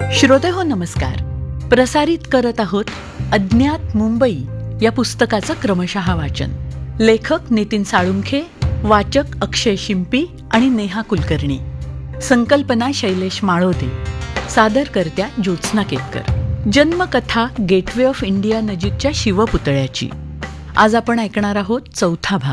श्रोतेहो नमस्कार. प्रसारित करत आहोत अज्ञात मुंबई या पुस्तकाचं क्रमशः वाचन. लेखक नितीन साळुंखे, वाचक अक्षय शिंपी आणि नेहा कुलकर्णी. संकल्पना Shailesh Malode, सादरकर्त्या Jyotsna Ketkar. जन्मकथा gateway of India नजीकच्या शिवपुतळ्याची. आज आपण ऐकणार आहोत 4था भाग.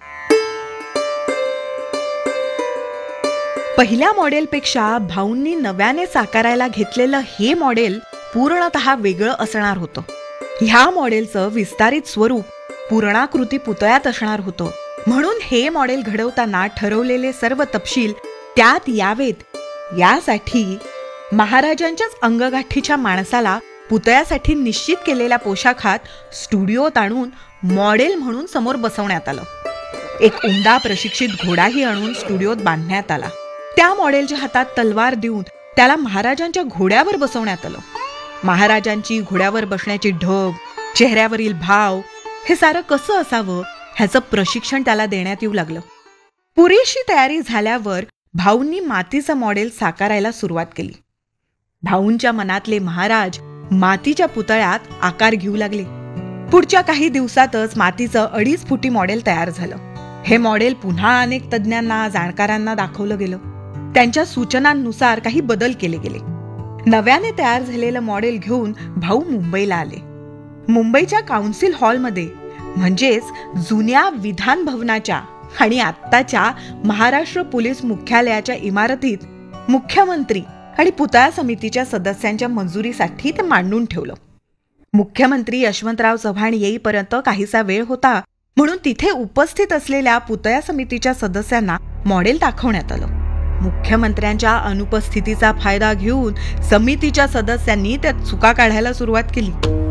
पहिल्या मॉडेलपेक्षा भाऊंनी नव्याने साकारायला घेतलेलं हे मॉडेल पूर्णतः वेगळं असणार होतं. ह्या मॉडेलचं विस्तारित स्वरूप पूर्णाकृती पुतळ्यात असणार होतं. म्हणून हे मॉडेल घडवताना ठरवलेले सर्व तपशील त्यात यावेत यासाठी महाराजांच्याच अंगगाठीच्या माणसाला पुतळ्यासाठी निश्चित केलेल्या पोशाखात स्टुडिओत आणून मॉडेल म्हणून समोर बसवण्यात आलं. एक उमदा प्रशिक्षित घोडाही आणून स्टुडिओत बांधण्यात आला. त्या मॉडेलच्या हातात तलवार देऊन त्याला महाराजांच्या घोड्यावर बसवण्यात आलं. महाराजांची घोड्यावर बसण्याची ढब, चेहऱ्यावरील भाव, हे सारं कसं असावं ह्याचं प्रशिक्षण त्याला देण्यात येऊ लागलं. पुरेशी तयारी झाल्यावर भाऊंनी मातीचं मॉडेल साकारायला सुरुवात केली. भाऊंच्या मनातले महाराज मातीच्या पुतळ्यात आकार घेऊ लागले. पुढच्या काही दिवसातच मातीचं 2.5 फुटी मॉडेल तयार झालं. हे मॉडेल पुन्हा अनेक तज्ज्ञांना, जाणकारांना दाखवलं गेलं. त्यांच्या सूचनांनुसार काही बदल केले गेले. नव्याने तयार झालेलं मॉडेल घेऊन भाऊ मुंबईला आले. मुंबईच्या काउन्सिल हॉलमध्ये, म्हणजेच जुन्या विधान भवनाच्या आणि आत्ताच्या महाराष्ट्र पोलीस मुख्यालयाच्या इमारतीत मुख्यमंत्री आणि पुतळा समितीच्या सदस्यांच्या मंजुरीसाठी ते मांडून ठेवलं. मुख्यमंत्री यशवंतराव चव्हाण येईपर्यंत काहीसा वेळ होता, म्हणून तिथे उपस्थित असलेल्या पुतळा समितीच्या सदस्यांना मॉडेल दाखवण्यात आलं. मुख्यमंत्र्यांच्या अनुपस्थितीचा फायदा घेऊन समितीच्या सदस्यांनी त्यात चुका काढायला सुरुवात केली.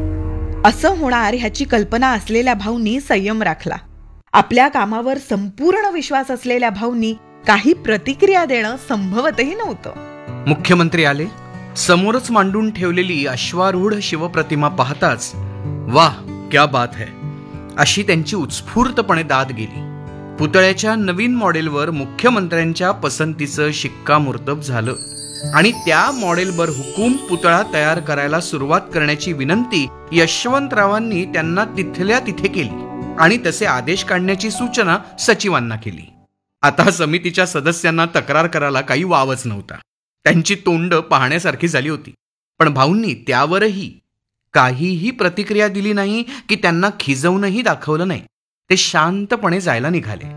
असं होणार ह्याची कल्पना असलेल्या भाऊंनी संयम राखला. आपल्या कामावर संपूर्ण विश्वास असलेल्या भाऊंनी काही प्रतिक्रिया देणं संभवतही नव्हतं. मुख्यमंत्री आले. समोरच मांडून ठेवलेली अश्वारूढ शिवप्रतिमा पाहताच वाह क्या बात है अशी त्यांची उत्स्फूर्तपणे दाद गेली. पुतळ्याच्या नवीन मॉडेलवर मुख्यमंत्र्यांच्या पसंतीचं शिक्कामोर्तब झालं आणि त्या मॉडेलवर हुकूम पुतळा तयार करायला सुरुवात करण्याची विनंती यशवंतरावांनी त्यांना तिथल्या तिथे केली आणि तसे आदेश काढण्याची सूचना सचिवांना केली. आता समितीच्या सदस्यांना तक्रार करायला काही वावच नव्हता. त्यांची तोंड पाहण्यासारखी झाली होती. पण भाऊंनी त्यावरही काहीही प्रतिक्रिया दिली नाही की त्यांना खिजवूनही दाखवलं नाही. ते शांतपणे जायला निघाले.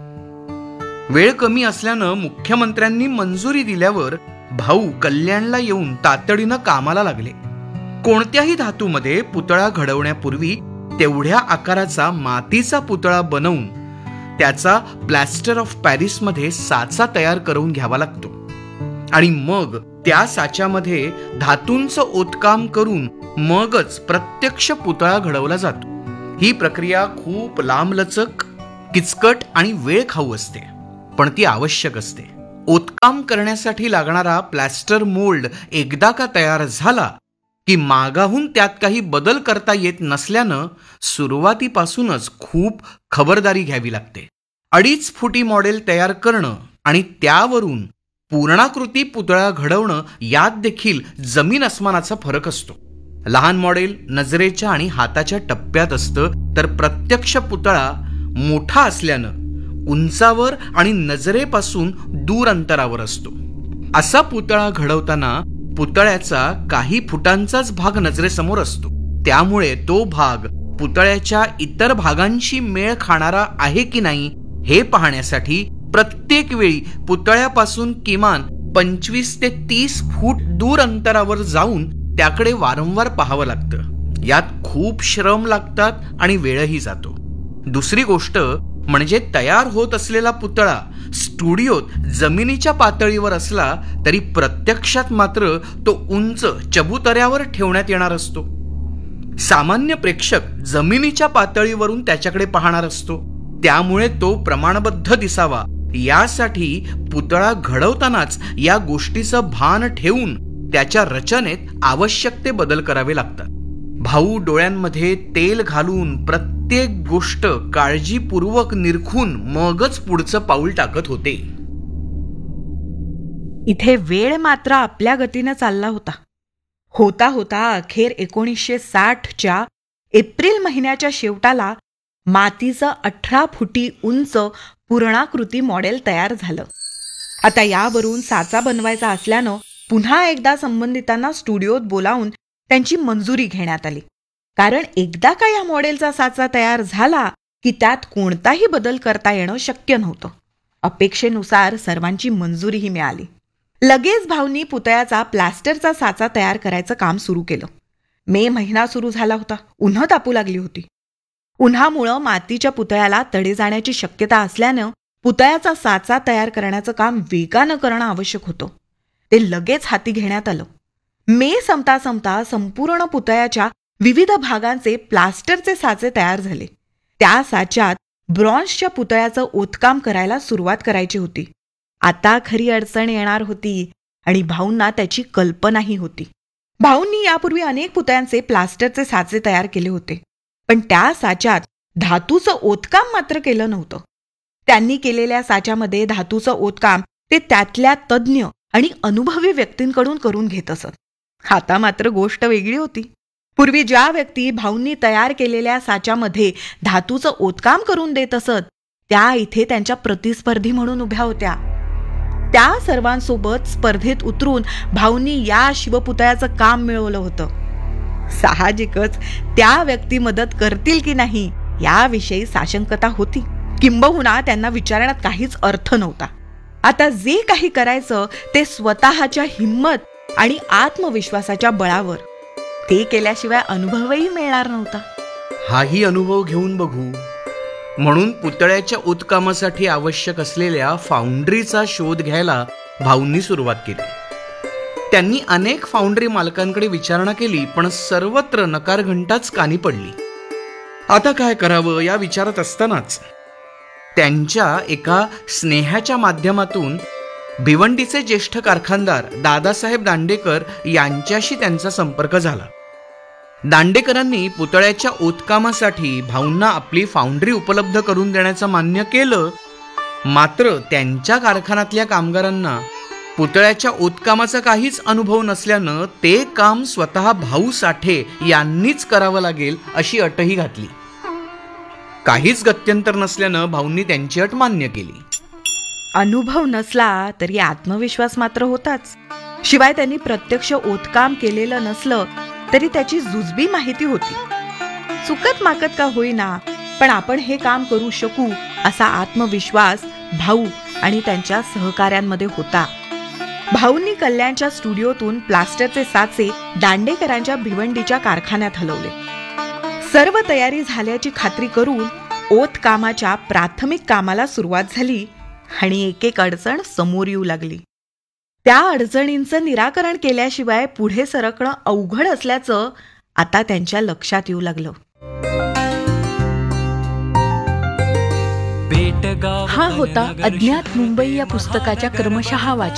वेळ कमी असल्यानं मुख्यमंत्र्यांनी मंजुरी दिल्यावर भाऊ कल्याणला येऊन तातडीनं कामाला लागले. कोणत्याही धातूमध्ये पुतळा घडवण्यापूर्वी तेवढ्या आकाराचा मातीचा पुतळा बनवून त्याचा प्लॅस्टर ऑफ पॅरिसमध्ये साचा तयार करून घ्यावा लागतो आणि मग त्या साच्यामध्ये धातूंचं ओतकाम करून मगच प्रत्यक्ष पुतळा घडवला जातो. ही प्रक्रिया खूप लांबलचक, किचकट आणि वेळ खाऊ असते, पण ती आवश्यक असते. ओतकाम करण्यासाठी लागणारा प्लॅस्टर मोल्ड एकदा का तयार झाला की मागाहून त्यात काही बदल करता येत नसल्यानं सुरुवातीपासूनच खूप खबरदारी घ्यावी लागते. 2.5 फुटी मॉडेल तयार करणं आणि त्यावरून पूर्णाकृती पुतळा घडवणं यात देखील जमीन अस्मानाचा फरक असतो. लहान मॉडेल नजरेच्या आणि हाताच्या टप्प्यात असतं, तर प्रत्यक्ष पुतळा मोठा असल्यानं उंचावर आणि नजरेपासून दूर अंतरावर असतो. असा पुतळा घडवताना पुतळ्याचा काही फुटांचाच भाग नजरेसमोर असतो. त्यामुळे तो भाग पुतळ्याच्या इतर भागांशी मेळ खाणारा आहे की नाही हे पाहण्यासाठी प्रत्येक वेळी पुतळ्यापासून किमान 25 ते 30 फूट दूर अंतरावर जाऊन त्याकडे वारंवार पाहावं लागतं. यात खूप श्रम लागतात आणि वेळही जातो. दुसरी गोष्ट म्हणजे तयार होत असलेला पुतळा स्टुडिओत जमिनीच्या पातळीवर असला तरी प्रत्यक्षात मात्र तो उंच चबुतऱ्यावर ठेवण्यात येणार असतो. सामान्य प्रेक्षक जमिनीच्या पातळीवरून त्याच्याकडे पाहणार असतो. त्यामुळे तो प्रमाणबद्ध दिसावा यासाठी पुतळा घडवतानाच या गोष्टीचं भान ठेवून त्याच्या रचनेत आवश्यक ते बदल करावे लागतात. भाऊ डोळ्यांमध्ये तेल घालून प्रत्येक गोष्ट काळजीपूर्वक निरखून मगच पुढचं पाऊल टाकत होते. इथे वेळ मात्र आपल्या गतीनं चालला होता. होता होता अखेर 1960च्या एप्रिल महिन्याच्या शेवटाला मातीचं 18 फुटी उंच पूर्णाकृती मॉडेल तयार झालं. आता यावरून साचा बनवायचा असल्यानं पुन्हा एकदा संबंधितांना स्टुडिओत बोलावून त्यांची मंजुरी घेण्यात आली. कारण एकदा का या मॉडेलचा साचा तयार झाला की त्यात कोणताही बदल करता येणं शक्य नव्हतं. अपेक्षेनुसार सर्वांची मंजुरीही मिळाली. लगेच भाऊंनी पुतळ्याचा प्लास्टरचा साचा तयार करायचं काम सुरू केलं. मे महिना सुरू झाला होता. उन्हं तापू लागली होती. उन्हामुळं मातीच्या पुतळ्याला तडे जाण्याची शक्यता असल्यानं पुतळ्याचा साचा तयार करण्याचं काम वेगानं करणं आवश्यक होतं. ते लगेच हाती घेण्यात आलं. मे संपता संपता संपूर्ण पुतळ्याच्या विविध भागांचे प्लास्टरचे साचे तयार झाले. त्या साच्यात ब्रॉन्झच्या पुतळ्याचं ओतकाम करायला सुरुवात करायची होती. आता खरी अडचण येणार होती आणि भाऊंना त्याची कल्पनाही होती. भाऊंनी यापूर्वी अनेक पुतळ्यांचे प्लास्टरचे साचे तयार केले होते, पण त्या साच्यात धातूचं ओतकाम मात्र केलं नव्हतं. त्यांनी केलेल्या साच्यामध्ये धातूचं ओतकाम ते त्यातल्या तज्ज्ञ आणि अनुभवी व्यक्तींकडून करून घेत असत. आता मात्र गोष्ट वेगळी होती. पूर्वी ज्या व्यक्ती भाऊंनी तयार केलेल्या साच्यामध्ये धातूचं ओतकाम करून देत असत, त्या इथे त्यांच्या प्रतिस्पर्धी म्हणून उभ्या होत्या. त्या सर्वांसोबत स्पर्धेत उतरून भाऊंनी या शिवपुतळ्याचं काम मिळवलं होतं. साहजिकच त्या व्यक्ती मदत करतील की नाही याविषयी साशंकता होती. किंबहुना त्यांना विचारण्यात काहीच अर्थ नव्हता. आता जे काही करायचं ते स्वतःच्या हिंमत आणि आत्मविश्वासाच्या बळावर. ते केल्याशिवाय अनुभवही मिळणार नव्हता. हाही अनुभव घेऊन बघू म्हणून पुतळ्याच्या ओतकामासाठी आवश्यक असलेल्या फाउंड्रीचा शोध घ्यायला भाऊंनी सुरुवात केली. त्यांनी अनेक फाउंड्री मालकांकडे विचारणा केली, पण सर्वत्र नकार घंटाच कानी पडली. आता काय करावं या विचारात असतानाच त्यांच्या एका स्नेहाच्या माध्यमातून भिवंडीचे ज्येष्ठ कारखानदार दादासाहेब दांडेकर यांच्याशी त्यांचा संपर्क झाला. दांडेकरांनी पुतळ्याच्या ओतकामासाठी भाऊंना आपली फाउंड्री उपलब्ध करून देण्याचं मान्य केलं. मात्र त्यांच्या कारखान्यातल्या कामगारांना पुतळ्याच्या ओतकामाचा काहीच अनुभव नसल्यानं ते काम स्वतः भाऊ साठे यांनीच करावं लागेल अशी अटही घातली. काहीच गत्यंतर नसल्यानं भाऊंनी त्यांची अट मान्य केली. अनुभव नसला तरी आत्मविश्वास मात्र होताच. शिवाय त्यांनी प्रत्यक्ष ओतकाम केलेलं नसलं तरी त्याची जुजबी माहिती होती. चुकत माकत का होईना, पण आपण हे काम करू शकू असा आत्मविश्वास भाऊ आणि त्यांच्या सहकाऱ्यांमध्ये होता. भाऊंनी कल्याणच्या स्टुडिओतून प्लास्टरचे साचे दांडेकरांच्या भिवंडीच्या कारखान्यात हलवले. सर्व तयारी झाल्याची खात्री करून ओतकामाच्या प्राथमिक कामाला सुरुवात झाली आणि एक एक अडचण समोर येऊ लागली. त्या अडचणींचं निराकरण केल्याशिवाय पुढे सरकणं अवघड असल्याचं आता त्यांच्या लक्षात येऊ लागलं. हा होता अज्ञात मुंबई या पुस्तकाच्या क्रमशः वाचन.